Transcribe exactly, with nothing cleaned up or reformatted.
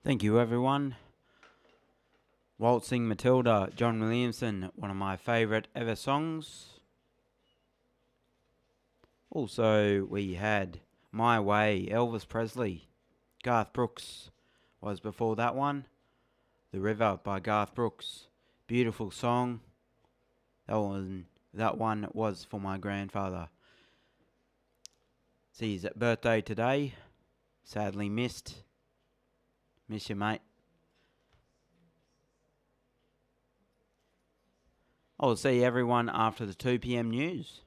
Thank you, everyone. Waltzing Matilda, John Williamson, one of my favourite ever songs. Also, we had My Way, Elvis Presley. Garth Brooks was before that one. The River by Garth Brooks. Beautiful song. That one, that one was for my grandfather. It's his birthday today. Sadly missed. Miss you, mate. I'll see everyone after the two p m news.